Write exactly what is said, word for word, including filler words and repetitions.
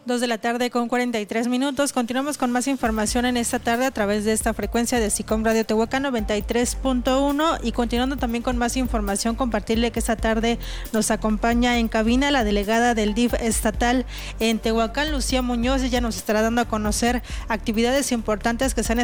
Dos de la tarde con cuarenta y tres minutos. Continuamos con más información en esta tarde a través de esta frecuencia de SICOM Radio Tehuacán noventa y tres punto uno, y continuando también con más información, compartirle que esta tarde nos acompaña en cabina la delegada del D I F estatal en Tehuacán, Lucía Muñoz. Ella nos estará dando a conocer actividades importantes que se han